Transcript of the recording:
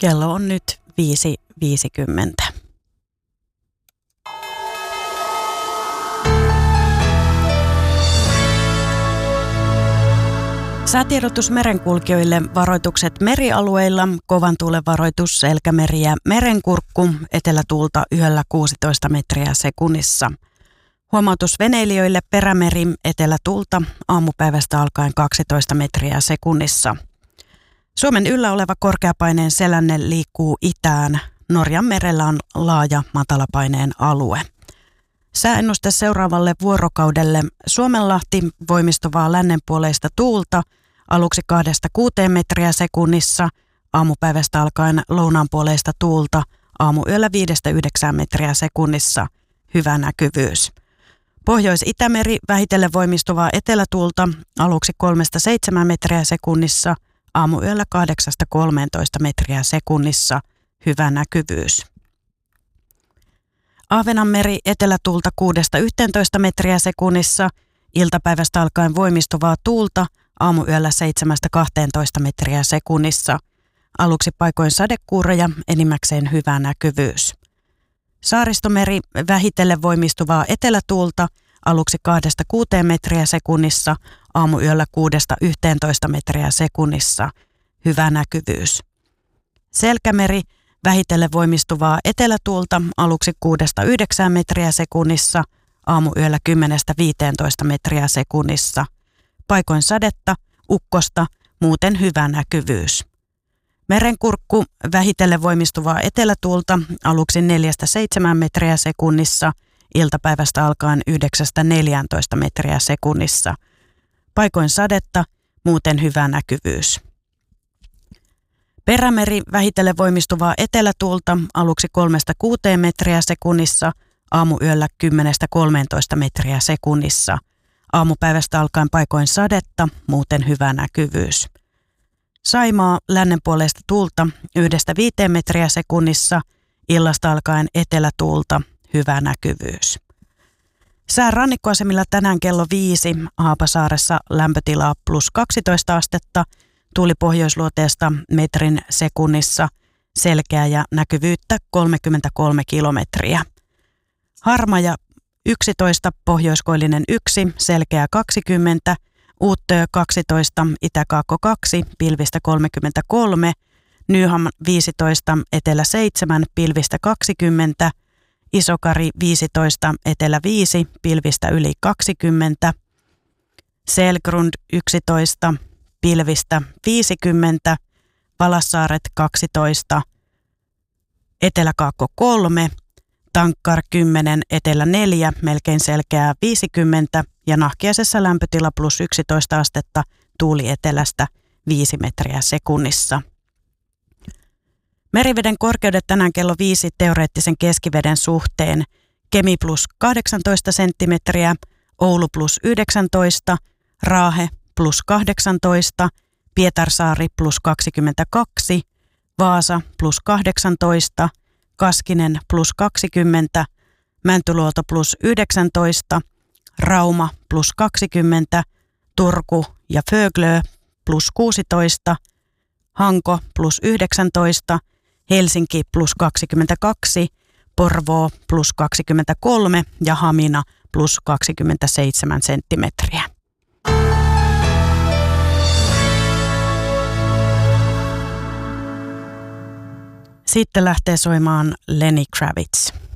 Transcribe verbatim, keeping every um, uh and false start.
Kello on nyt viisi viisikymmentä. Säätiedotus merenkulkijoille, varoitukset merialueilla, kovan tuulen varoitus, Selkämeri ja Merenkurkku, etelätuulta yöllä kuusitoista metriä sekunnissa. Huomautus veneilijöille, Perämeri, etelätuulta, aamupäivästä alkaen kaksitoista metriä sekunnissa. Suomen yllä oleva korkeapaineen selänne liikkuu itään. Norjan merellä on laaja matalapaineen alue. Sääennuste seuraavalle vuorokaudelle: Suomenlahti, voimistuvaa lännenpuoleista tuulta, aluksi kahdesta kuuteen metriä sekunnissa, aamupäivästä alkaen lounaanpuoleista tuulta, aamuyöllä viidestä yhdeksään metriä sekunnissa, hyvä näkyvyys. Pohjois-Itämeri, vähitellen voimistuvaa etelätuulta, aluksi kolmesta seitsemään metriä sekunnissa, aamuyöllä kahdeksasta kolmeentoista metriä sekunnissa, hyvä näkyvyys. Ahvenanmeri, etelätuulta kuudesta yhteentoista metriä sekunnissa, iltapäivästä alkaen voimistuvaa tuulta, aamuyöllä seitsemästä kahteentoista metriä sekunnissa, aluksi paikoin sadekuuroja, enimmäkseen hyvä näkyvyys. Saaristomeri, vähitellen voimistuvaa etelätuulta, aluksi kahdesta kuuteen metriä sekunnissa, aamuyöllä kuudesta yhteentoista metriä sekunnissa, hyvä näkyvyys. Selkämeri, vähitellen voimistuvaa etelätuulta, aluksi kuudesta yhdeksään metriä sekunnissa, aamuyöllä kymmenestä viiteentoista metriä sekunnissa, paikoin sadetta, ukkosta, muuten hyvä näkyvyys. Merenkurkku, vähitellen voimistuvaa etelätuulta, aluksi neljästä seitsemään metriä sekunnissa, iltapäivästä alkaen yhdeksästä neljääntoista metriä sekunnissa, paikoin sadetta, muuten hyvä näkyvyys. Perämeri, vähitellen voimistuvaa etelätuulta, aluksi kolmesta kuuteen metriä sekunnissa, aamuyöllä kymmenestä kolmeentoista metriä sekunnissa, aamupäivästä alkaen paikoin sadetta, muuten hyvä näkyvyys. Saimaa, lännenpuoleista tuulta, yhdestä viiteen metriä sekunnissa, illasta alkaen etelätuulta, hyvä näkyvyys. Sää rannikkoasemilla tänään kello viisi, Haapasaaressa lämpötilaa plus kaksitoista astetta, tuuli pohjoisluoteesta metrin sekunnissa, selkeä ja näkyvyyttä kolmekymmentäkolme kilometriä. Harmaja yksitoista, pohjoiskoillinen yksi, selkeä kaksikymmentä, Uuttöö kaksitoista, Itäkaakko kaksi, pilvistä kolmekymmentäkolme, Nyham viisitoista, etelä seitsemän, pilvistä kaksikymmentä, Isokari viisitoista, etelä viisi, pilvistä yli kaksikymmentä, Selgrund yksitoista, pilvistä viisikymmentä, Valassaaret kaksitoista, Eteläkaakko kolme, Tankkar kymmenen, etelä neljä, melkein selkeää viisikymmentä ja Nahkiaisessa lämpötila plus yksitoista astetta, tuuli etelästä viisi metriä sekunnissa. Meriveden korkeudet tänään kello viisi teoreettisen keskiveden suhteen: Kemi plus kahdeksantoista senttimetriä, Oulu plus yhdeksäntoista, Raahe plus kahdeksantoista, Pietarsaari plus kaksikymmentäkaksi, Vaasa plus kahdeksantoista, Kaskinen plus kaksikymmentä, Mäntyluoto plus yhdeksäntoista, Rauma plus kaksikymmentä, Turku ja Föglö plus kuusitoista, Hanko plus yhdeksäntoista, Helsinki plus kaksikymmentäkaksi, Porvoo plus kaksikymmentäkolme ja Hamina plus kaksikymmentäseitsemän senttimetriä. Sitten lähtee soimaan Lenny Kravitz.